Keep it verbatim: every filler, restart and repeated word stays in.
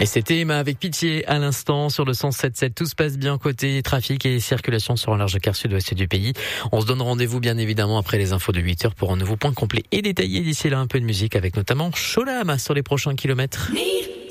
Et c'était Emma avec Pitié à l'instant sur le cent sept sept. Tout se passe bien côté trafic et circulation sur un large quart sud-ouest du pays. On se donne rendez-vous bien évidemment après les infos de huit heures pour un nouveau point complet et détaillé. D'ici là, un peu de musique avec notamment Shola Ama sur les prochains kilomètres.